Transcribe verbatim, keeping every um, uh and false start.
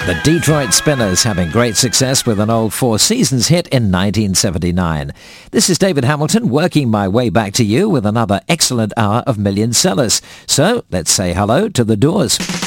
The Detroit Spinners having great success with an old Four Seasons hit in nineteen seventy-nine. This is David Hamilton working my way back to you with another excellent hour of Million Sellers. So let's say hello to The Doors.